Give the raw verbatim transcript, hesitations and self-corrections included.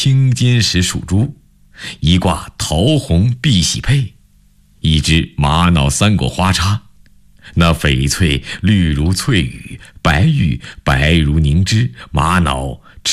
青金石属猪，一挂桃红碧玺佩，一只玛瑙三果花叉，那翡翠绿如翠羽，白玉白如凝脂，玛瑙